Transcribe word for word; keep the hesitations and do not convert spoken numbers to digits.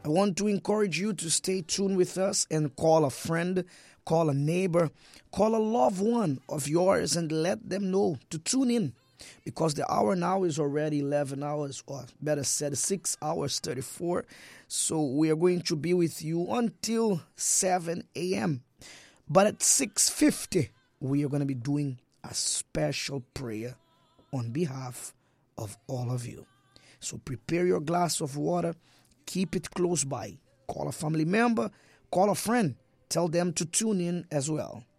I want to encourage you to stay tuned with us and call a friend, call a neighbor, call a loved one of yours and let them know to tune in, because the hour now is already eleven hours, or better said, six hours thirty-four. So we are going to be with you until seven a.m. But at six fifty, we are going to be doing a special prayer on behalf of all of you. So prepare your glass of water, keep it close by, call a family member, call a friend, tell them to tune in as well.